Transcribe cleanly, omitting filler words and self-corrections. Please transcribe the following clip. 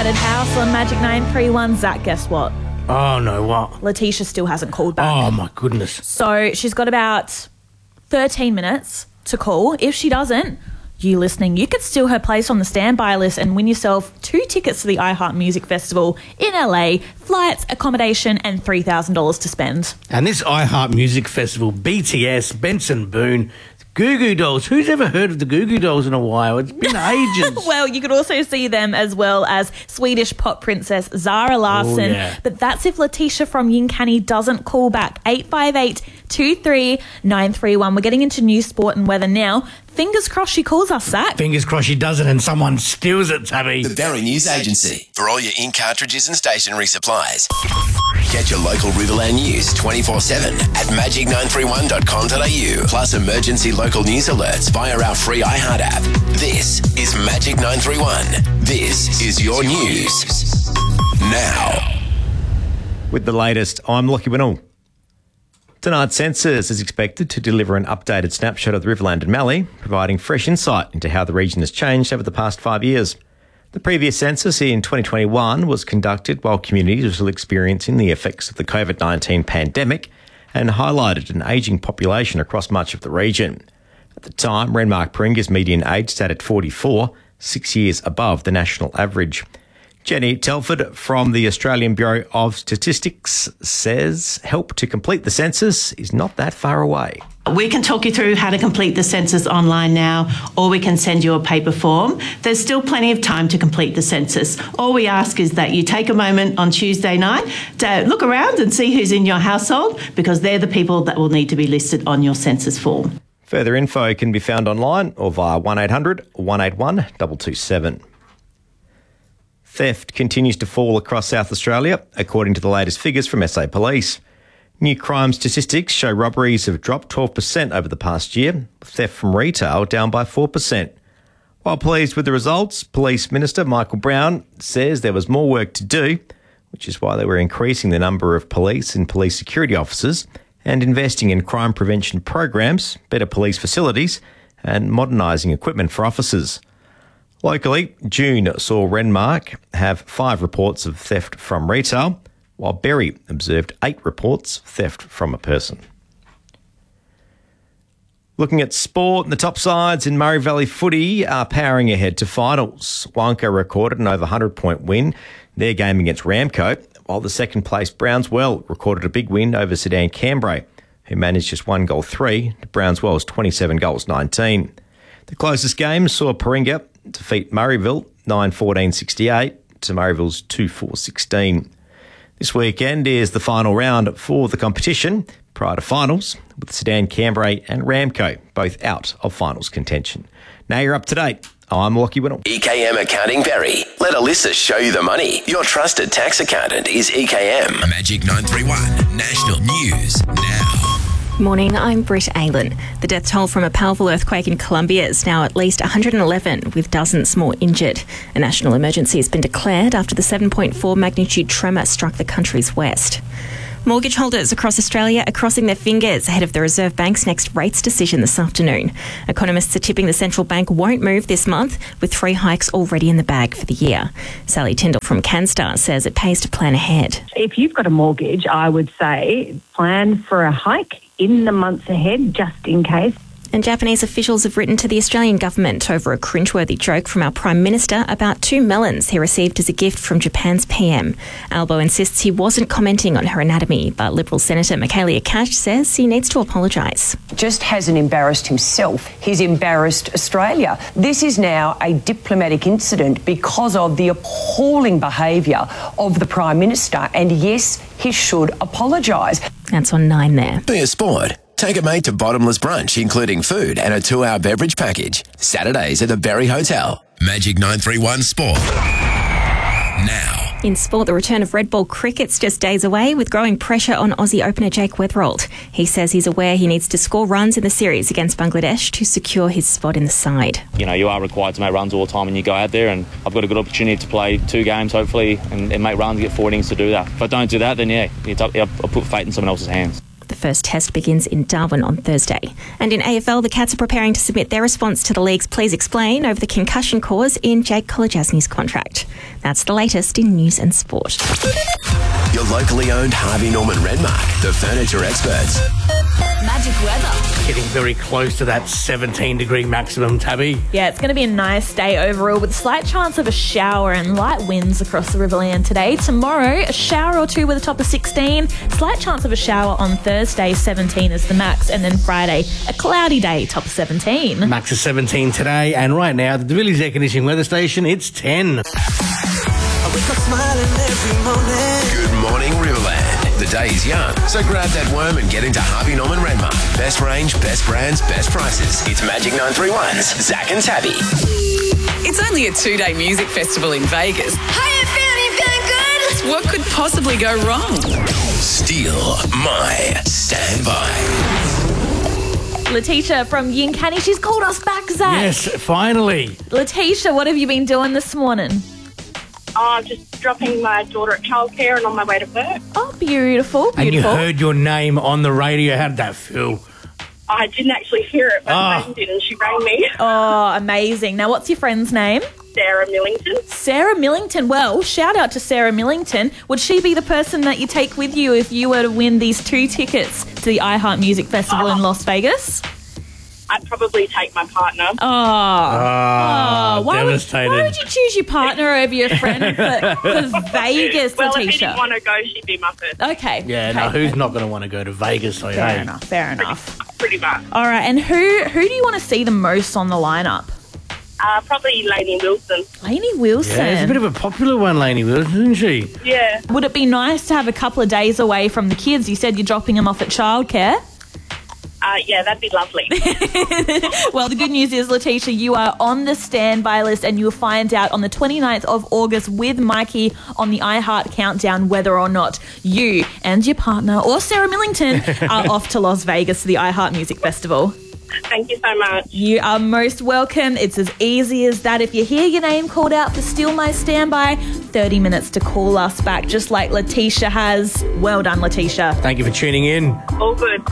Haunted House on Magic 931. Zach, guess what? Oh, no, what? Letitia still hasn't called back. Oh, my goodness. So she's got about 13 minutes to call. If she doesn't, you listening, you could steal her place on the standby list and win yourself 2 tickets to the iHeart Music Festival in LA, flights, accommodation, and $3,000 to spend. And this iHeart Music Festival, BTS, Benson Boone, Goo Goo Dolls. Who's ever heard of the Goo Goo Dolls in a while? It's been ages. Well, you could also see them as well as Swedish pop princess Zara Larsson. Oh, yeah. But that's if Letitia from Yinkanni doesn't call back. 858-23-931. We're getting into news, sport and weather now. Fingers crossed she calls us, Zach. Fingers crossed she doesn't and someone steals it, Tabby. The Berry News Agency for all your ink cartridges and stationery supplies. Get your local Riverland news 24/7 at magic931.com.au. Plus emergency local news alerts via our free iHeart app. This is Magic 931. This is your news. Now. With the latest, I'm Lockie Winnell. Tonight's census is expected to deliver an updated snapshot of the Riverland and Mallee, providing fresh insight into how the region has changed over the past 5 years. The previous census in 2021 was conducted while communities were still experiencing the effects of the COVID-19 pandemic and highlighted an ageing population across much of the region. At the time, Renmark Paringa's median age sat at 44, 6 years above the national average. Jenny Telford from the Australian Bureau of Statistics says help to complete the census is not that far away. We can talk you through how to complete the census online now, or we can send you a paper form. There's still plenty of time to complete the census. All we ask is that you take a moment on Tuesday night to look around and see who's in your household, because they're the people that will need to be listed on your census form. Further info can be found online or via 1800 181 227. Theft continues to fall across South Australia, according to the latest figures from SA Police. New crime statistics show robberies have dropped 12% over the past year, theft from retail down by 4%. While pleased with the results, Police Minister Michael Brown says there was more work to do, which is why they were increasing the number of police and police security officers and investing in crime prevention programs, better police facilities and modernising equipment for officers. Locally, June saw Renmark have 5 reports of theft from retail, while Berry observed 8 reports of theft from a person. Looking at sport, the top sides in Murray Valley footy are powering ahead to finals. Wanka recorded an over 100-point win, their game against Ramco, while the second-place Brownswell recorded a big win over Sedan Cambrai, who managed just 1 goal 3 to Brownswell's 27 goals 19. The closest game saw Paringa defeat Murrayville 9-14-68 to Murrayville's 2-4-16. This weekend is the final round for the competition prior to finals, with Sedan Cambrai and Ramco both out of finals contention. Now you're up to date. I'm Lockie Winnell. EKM Accounting Berry. Let Alyssa show you the money. Your trusted tax accountant is EKM. Magic 931 National News Now. Morning, I'm Britt Aylen. The death toll from a powerful earthquake in Colombia is now at least 111, with dozens more injured. A national emergency has been declared after the 7.4 magnitude tremor struck the country's west. Mortgage holders across Australia are crossing their fingers ahead of the Reserve Bank's next rates decision this afternoon. Economists are tipping the central bank won't move this month, with 3 hikes already in the bag for the year. Sally Tyndall from CanStar says it pays to plan ahead. If you've got a mortgage, I would say plan for a hike in the months ahead, just in case. And Japanese officials have written to the Australian government over a cringeworthy joke from our Prime Minister about 2 melons he received as a gift from Japan's PM. Albo insists he wasn't commenting on her anatomy, but Liberal Senator Michaelia Cash says he needs to apologise. Just hasn't embarrassed himself, he's embarrassed Australia. This is now a diplomatic incident because of the appalling behaviour of the Prime Minister, and yes, he should apologise. That's on 9 there. Be a sport. Take a mate to bottomless brunch, including food and a 2-hour beverage package. Saturdays at the Berry Hotel. Magic 931 Sport. Now. In sport, the return of red ball cricket's just days away, with growing pressure on Aussie opener Jake Weatherald. He says he's aware he needs to score runs in the series against Bangladesh to secure his spot in the side. You know, you are required to make runs all the time when you go out there, and I've got a good opportunity to play 2 games, hopefully, and make runs, get 4 innings to do that. If I don't do that, then I'll put fate in someone else's hands. The first test begins in Darwin on Thursday. And in AFL, the Cats are preparing to submit their response to the league's Please Explain over the concussion cause in Jake Kolodjasny's contract. That's the latest in news and sport. Your locally owned Harvey Norman Redmark, the furniture experts. Magic weather. Getting very close to that 17-degree maximum, Tabby. Yeah, it's going to be a nice day overall with a slight chance of a shower and light winds across the Riverland today. Tomorrow, a shower or two with a top of 16. Slight chance of a shower on Thursday, 17 is the max. And then Friday, a cloudy day, top of 17. Max is 17 today. And right now, the Davillies Air Conditioning weather station, it's 10. Good morning, Riverland. The day is young, so grab that worm and get into Harvey Norman Redmark. Best range, best brands, best prices. It's Magic 931's Zach and Tabby. It's only a 2-day music festival in Vegas. Hiya, family, feeling good? What could possibly go wrong? Steal my standby. Letitia from Yinkanny, she's called us back, Zach. Yes, finally. Letitia, what have you been doing this morning? Just dropping my daughter at childcare and on my way to work. Oh, beautiful, beautiful. And you heard your name on the radio. How did that feel? I didn't actually hear it, but my friend did, and she rang me. Oh, amazing. Now, what's your friend's name? Sarah Millington. Sarah Millington. Well, shout out to Sarah Millington. Would she be the person that you take with you if you were to win these 2 tickets to the iHeart Music Festival in Las Vegas? I'd probably take my partner. Why devastated. Why would you choose your partner over your friend for Vegas, Well, Letitia? if he didn't want to go, she'd be my first. Okay. Yeah, okay. no, who's not going to want to go to Vegas? So, Fair hey. enough, fair enough. Pretty much. All right, and who do you want to see the most on the lineup? Probably Lainey Wilson. Lainey Wilson. Yeah, it's a bit of a popular one, Lainey Wilson, isn't she? Yeah. Would it be nice to have a couple of days away from the kids? You said you're dropping them off at childcare. Yeah, that'd be lovely. Well, the good news is, Letitia, you are on the standby list and you'll find out on the 29th of August with Mikey on the iHeart Countdown whether or not you and your partner or Sarah Millington are off to Las Vegas for the iHeart Music Festival. Thank you so much. You are most welcome. It's as easy as that. If you hear your name called out for Steal My Standby, 30 minutes to call us back, just like Letitia has. Well done, Letitia. Thank you for tuning in. All good.